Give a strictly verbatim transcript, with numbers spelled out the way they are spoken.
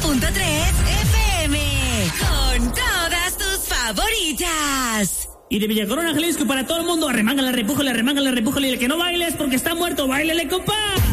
punto tres F M. Con todas tus favoritas. Y de Villa Corona, Jalisco, para todo el mundo, arremángala, repújale, arremángala, repújale. Y el que no baile es porque está muerto, báilele, compa.